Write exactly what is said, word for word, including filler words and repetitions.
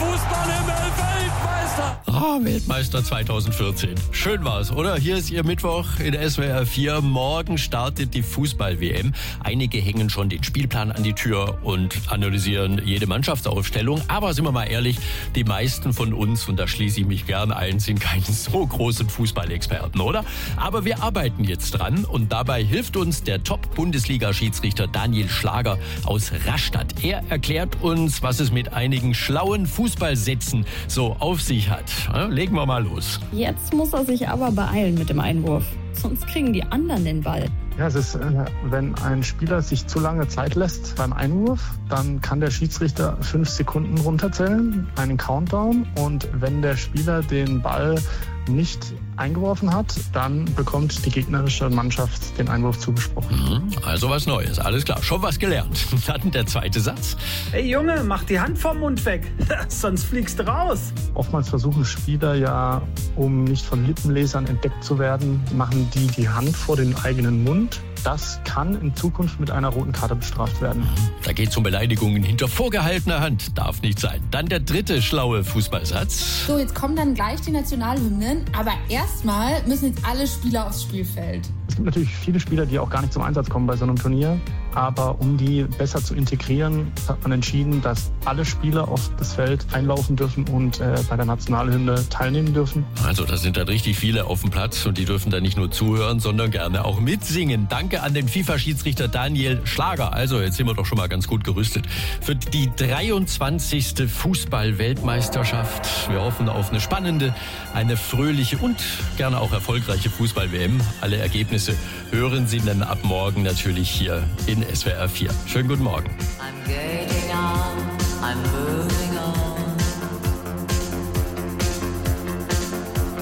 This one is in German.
Fußballhimmel, Weltmeister! Ah, Weltmeister zweitausendvierzehn. Schön war's, oder? Hier ist Ihr Mittwoch in S W R vier. Morgen startet die Fußball-W M. Einige hängen schon den Spielplan an die Tür und analysieren jede Mannschaftsaufstellung. Aber sind wir mal ehrlich, die meisten von uns, und da schließe ich mich gern ein, sind keine so großen Fußballexperten, oder? Aber wir arbeiten jetzt dran und dabei hilft uns der Top-Bundesliga-Schiedsrichter Daniel Schlager aus Rastatt. Er erklärt uns, was es mit einigen schlauen Fußballsätzen so auf sich hat. Ja, legen wir mal los. Jetzt muss er sich aber beeilen mit dem Einwurf. Sonst kriegen die anderen den Ball. Ja, es ist, wenn ein Spieler sich zu lange Zeit lässt beim Einwurf, dann kann der Schiedsrichter fünf Sekunden runterzählen, einen Countdown. Und wenn der Spieler den Ball nicht eingeworfen hat, dann bekommt die gegnerische Mannschaft den Einwurf zugesprochen. Also was Neues, alles klar. Schon was gelernt. Dann der zweite Satz. Hey Junge, mach die Hand vom Mund weg, sonst fliegst du raus. Oftmals versuchen Spieler ja, um nicht von Lippenlesern entdeckt zu werden, machen die die Hand vor den eigenen Mund. Das kann in Zukunft mit einer roten Karte bestraft werden. Da geht es um Beleidigungen hinter vorgehaltener Hand. Darf nicht sein. Dann der dritte schlaue Fußballsatz. So, jetzt kommen dann gleich die Nationalhymnen. Aber erstmal müssen jetzt alle Spieler aufs Spielfeld. Es gibt natürlich viele Spieler, die auch gar nicht zum Einsatz kommen bei so einem Turnier. Aber um die besser zu integrieren, hat man entschieden, dass alle Spieler auf das Feld einlaufen dürfen und äh, bei der Nationalhymne teilnehmen dürfen. Also da sind dann richtig viele auf dem Platz und die dürfen dann nicht nur zuhören, sondern gerne auch mitsingen. Danke an den FIFA-Schiedsrichter Daniel Schlager. Also jetzt sind wir doch schon mal ganz gut gerüstet für die dreiundzwanzigste Fußball-Weltmeisterschaft. Wir hoffen auf eine spannende, eine fröhliche und gerne auch erfolgreiche Fußball-W M. Alle Ergebnisse hören Sie dann ab morgen natürlich hier in S W R vier. Schönen guten Morgen. I'm gay.